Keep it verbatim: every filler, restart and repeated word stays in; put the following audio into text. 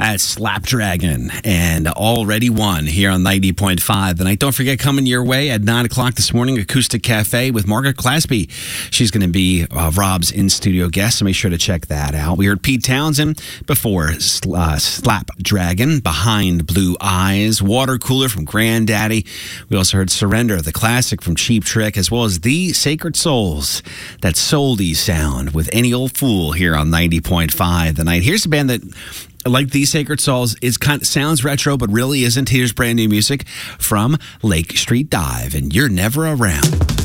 at Slapdragon, and already won here on ninety point five. And I don't forget, coming your way at nine o'clock this morning, Acoustic Cafe with Margaret Clasby. She's going to be uh, Rob's in-studio guest, so make sure to check that out. We heard Pete Townsend before uh, Slapdragon, Behind Blue Eyes, Water Cooler from Granddaddy. We also heard Surrender, the classic from Cheap Trick, as well as The Sacred Souls, that souldy sound with Any Old Fool here on ninety point five tonight. Here's a band that, like These Sacred Souls, is kind of sounds retro, but really isn't. Here's brand new music from Lake Street Dive, and You're Never Around.